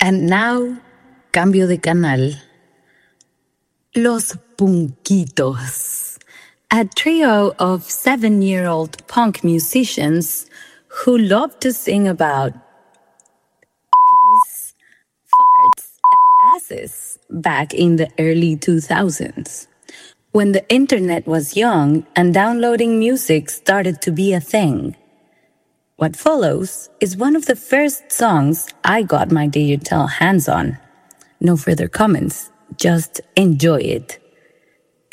And now, cambio de canal. Los Punquitos, a trio of 7-year-old punk musicians who love to sing about peas, farts, and asses back in the early 2000s, when the internet was young and downloading music started to be a thing. What follows is one of the first songs I got my digital hands on. No further comments, just enjoy it.